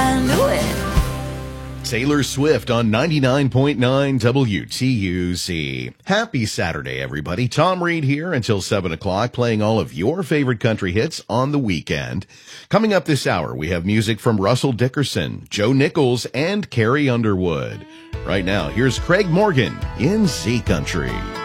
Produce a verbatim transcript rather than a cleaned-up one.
I knew it. Taylor Swift on ninety-nine point nine W T U C. Happy Saturday, everybody. Tom Reed here until seven o'clock, playing all of your favorite country hits on the weekend. Coming up this hour, we have music from Russell Dickerson, Joe Nichols, and Carrie Underwood. Right now, here's Craig Morgan in Z Country.